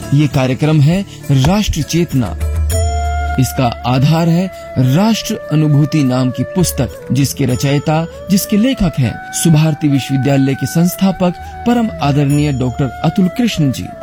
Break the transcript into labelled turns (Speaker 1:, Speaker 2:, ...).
Speaker 1: ये कार्यक्रम है राष्ट्र चेतना। इसका आधार है राष्ट्र अनुभूति नाम की पुस्तक, जिसके रचयिता, जिसके लेखक हैं सुभारती विश्वविद्यालय के संस्थापक परम आदरणीय डॉक्टर अतुल कृष्ण जी।